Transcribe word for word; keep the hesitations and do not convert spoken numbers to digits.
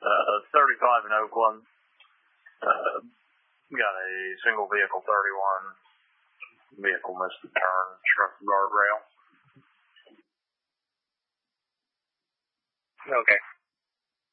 Uh, thirty-five in Oakland. Uh, got a single vehicle thirty-one. Vehicle missed the turn, struck the guardrail. Okay.